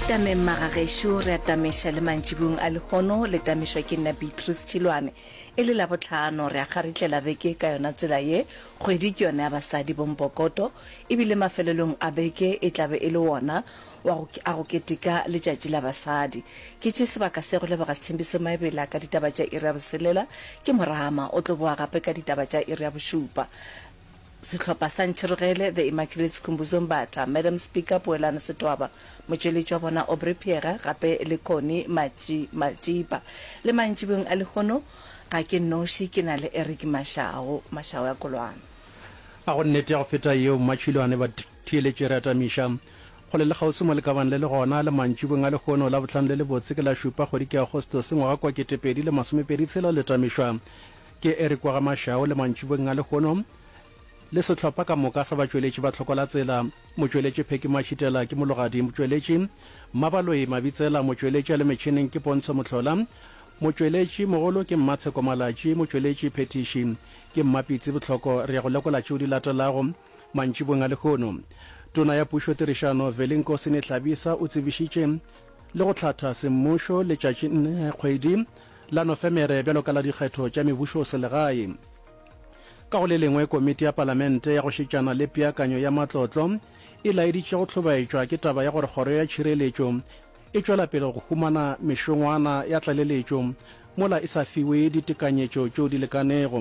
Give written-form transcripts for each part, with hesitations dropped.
Tame magagesho re atamesha le mantšhibung a lehono le tamešwa ke nna Beatrice Chilwane e le la botlhano re a garitlela beke ka yona tsela ye kgwedi ke yone ya basadi bompokoto ebile mafelelong a beke e tlabe e le wona a go keteka letšatši la basadi ke tše sebaka se go lebega Sethembiso Maebela ka ditaba tša iri ya boselela ke Morama o tlo boa gape ka ditaba tša iri ya bošupa Sehlopha sa Ntšhirogele the Immaculate Sikhumbuzo Mbatha Madam Speaker Poelana Setwaba motšweletši wa bona Aubrey Pierre gape le Connie Majiba le mantšhibong a lehono ga ke noši ke na le Eric Mashao ya Kolwana a go nnete ya go feta yeo Machilwane ba thieletše re atamiša go le lekgauswi mo lekaban le le gona le mantšhibong a lehono la bohlano le le botse ke la šupa kgwedi ke Agostose ngwaga kwa 2023 le tamišwa ke Eric wa Mashao le mantšhibong a lehono le sehlopha ka moka sa batšweletši ba tlhokola tsela motšweletši Pheki Mashitela ke mologadi motšweletši Mabaloi Mabitsela motšweletši le metšhineng ke Pontsho Mohlola motšweletši mogolo ke Mmatsheko Malatši motšweletši Phetiši ke Mmapitsi Botlhoko re go lekola tšeo di latelago mantšhibong a lehono tona ya pušo tirišano Velinkosi Netlhabisa o tsebišitše le go tlhatha semmušo letšatši kgwedi la Nofemere bjalo ka la dikgetho tša mebušo selegae ka go le lengwe komiti ya palamente ya go šetšana le peakanyo ya matlotlo e laeditše go tlhobaetšwa ke taba ya gore kgoro ya tšhireletšo e tšwela pele go humana mešongwana ya tlaleletšo mola e sa fiwe ditekanyetšo tšeo di lekanego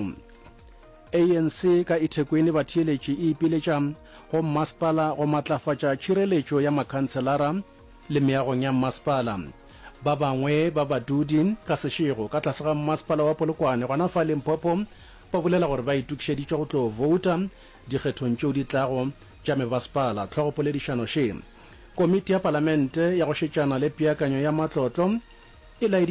ANC ka ithekwene batheeletši e ipiletša go mmasepala go matlafatša tšhireletšo ya makhanselara le meagong ya mmasepala ba bangwe ba badudi ka sešego ka tlase ga mmasepala wa Polokwane gona fa Limpopo ba bolela gore ba itukišeditše go tlo vouta dikgethong tšeo di tlago tša mebasepala tlhogopoledišano še komiti ya palamente ya go šetšana le peakanyo ya matlotlo e